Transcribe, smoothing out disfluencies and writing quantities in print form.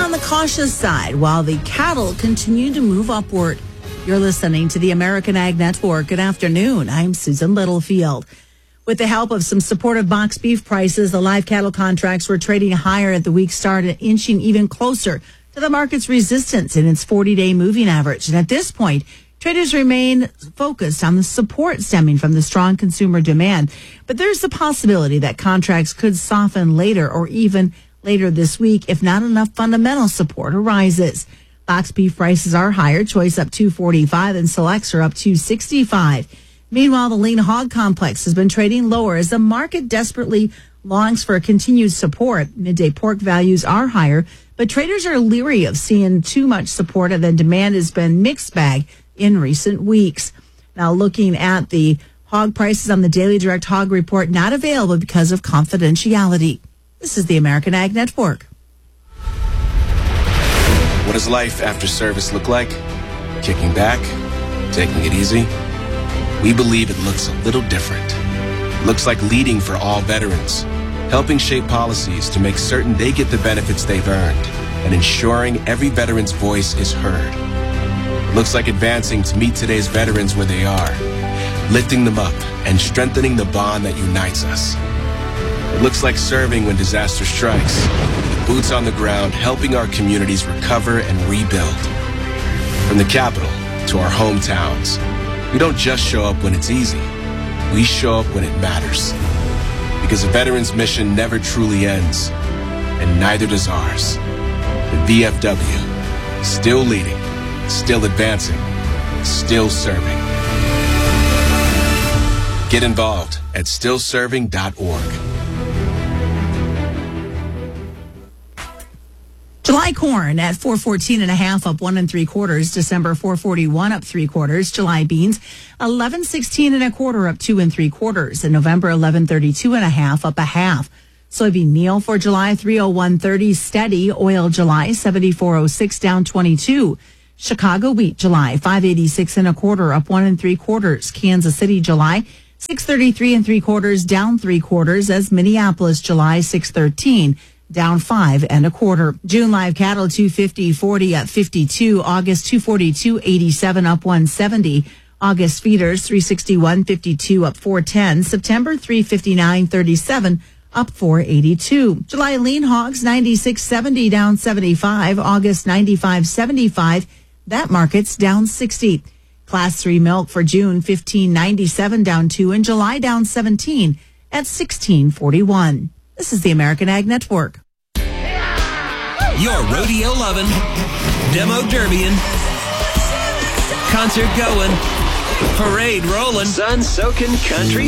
on the cautious side while the cattle continue to move upward. You're listening to the American Ag Network. Good afternoon. I'm Susan Littlefield. With the help of some supportive box beef prices, the live cattle contracts were trading higher at the week's start and inching even closer to the market's resistance in its 40-day moving average. And at this point, traders remain focused on the support stemming from the strong consumer demand. But there's the possibility that contracts could soften later or even later this week if not enough fundamental support arises. Box beef prices are higher, choice up $2.45 and selects are up $2.65. Meanwhile, the lean hog complex has been trading lower as the market desperately longs for continued support. Midday pork values are higher, but traders are leery of seeing too much support, and then demand has been mixed bag in recent weeks. Now, looking at the hog prices on the Daily Direct Hog Report, not available because of confidentiality. This is the American Ag Network. What does life after service look like? Kicking back? Taking it easy? We believe it looks a little different. It looks like leading for all veterans, helping shape policies to make certain they get the benefits they've earned, and ensuring every veteran's voice is heard. It looks like advancing to meet today's veterans where they are, lifting them up and strengthening the bond that unites us. It looks like serving when disaster strikes, boots on the ground, helping our communities recover and rebuild. From the capital to our hometowns, we don't just show up when it's easy. We show up when it matters. Because a veteran's mission never truly ends, and neither does ours. The VFW, still leading, still advancing, still serving. Get involved at stillserving.org. July corn at 414.5 up 1 3/4. December 441 up 3/4. July beans 1116.25 up 2 3/4. And November 1132.5 up 1/2. Soybean meal for July 301.30 steady. Oil July 74.06 down 22. Chicago wheat July 586.25 up 1 3/4. Kansas City July 633 3/4 down 3/4. As Minneapolis July 613. Down 5 1/4. June live cattle 250.40 up 52. August 242.87 up 170. August feeders 361.52 up 410. September 359.37 up 482. July lean hogs 96.70 down 75. August 95.75. That market's down 60. Class 3 milk for June 15.97 down 2 and July down 17 at 16.41. This is the American Ag Network. Your rodeo loving, demo derbying, concert going, parade rolling, sun soaking country